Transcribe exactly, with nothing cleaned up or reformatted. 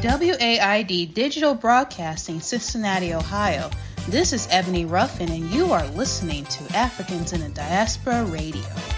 W A I D Digital Broadcasting, Cincinnati, Ohio. This is Ebony Ruffin, and you are listening to Africans in the Diaspora Radio.